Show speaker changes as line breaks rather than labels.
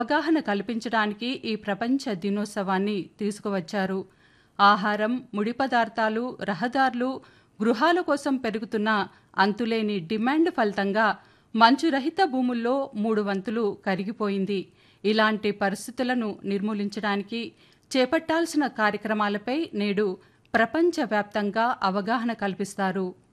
అవగాహన కల్పించడానికి ఈ ప్రపంచ దినోత్సవాన్ని తీసుకువచ్చారు. ఆహారం, ముడి పదార్థాలు, రహదారులు, గృహాల కోసం పెరుగుతున్న అంతులేని డిమాండ్ ఫలితంగా మంచురహిత భూముల్లో 3 వంతులు కరిగిపోయింది. ఇలాంటి పరిస్థితులను నిర్మూలించడానికి చేపట్టాల్సిన కార్యక్రమాలపై నేడు ప్రపంచవ్యాప్తంగా అవగాహన కల్పిస్తారు.